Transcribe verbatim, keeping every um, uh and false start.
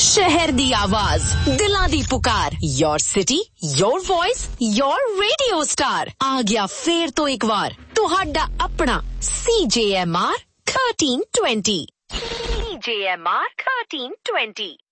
शहर दी आवाज, दिलां दी पुकार, your city, your voice, your radio star. आ गया फेर तो एक बार तुहाडा अपना C J M R thirteen twenty। C J M R thirteen twenty।